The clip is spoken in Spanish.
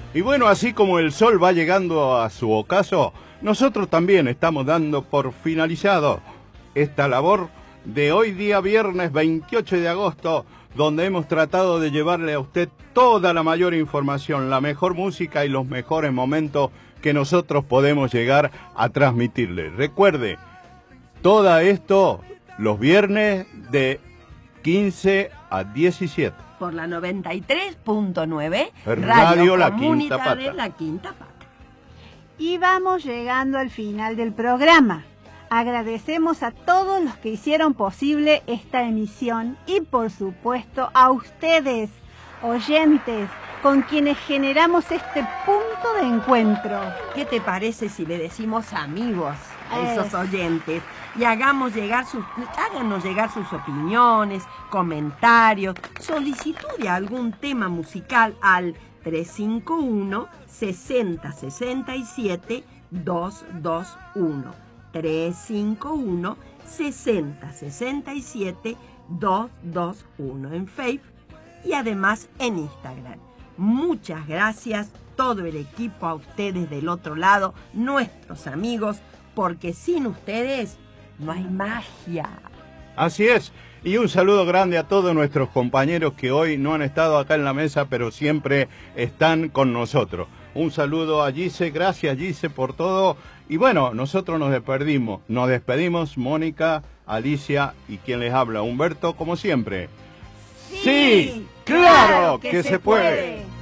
Y bueno, así como el sol va llegando a su ocaso, nosotros también estamos dando por finalizado esta labor de hoy día viernes 28 de agosto, donde hemos tratado de llevarle a usted toda la mayor información, la mejor música y los mejores momentos que nosotros podemos llegar a transmitirle. Recuerde, todo esto los viernes de 15 a 17. Por la 93.9 Radio La Comunitaria Quinta Pata. de La Quinta Pata. Y vamos llegando al final del programa. Agradecemos a todos los que hicieron posible esta emisión y por supuesto a ustedes, oyentes, con quienes generamos este punto de encuentro. ¿Qué te parece si le decimos amigos a esos oyentes? Y háganos llegar sus opiniones, comentarios, solicitud de algún tema musical al 351-6067-221. 351-6067-221 en Facebook y además en Instagram. Muchas gracias todo el equipo, a ustedes del otro lado, nuestros amigos, porque sin ustedes no hay magia. Así es, y un saludo grande a todos nuestros compañeros que hoy no han estado acá en la mesa, pero siempre están con nosotros. Un saludo a Gise, gracias Gise por todo. Y bueno, nosotros nos despedimos, Mónica, Alicia y quien les habla, Humberto, como siempre. ¡Sí! ¡Claro que se puede!